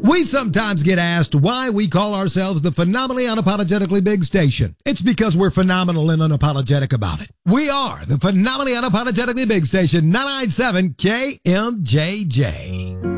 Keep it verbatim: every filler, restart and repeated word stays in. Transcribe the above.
We sometimes get asked why we call ourselves the Phenomenally Unapologetically Big Station. It's because we're phenomenal and unapologetic about it. We are the Phenomenally Unapologetically Big Station, nine ninety-seven K M J J.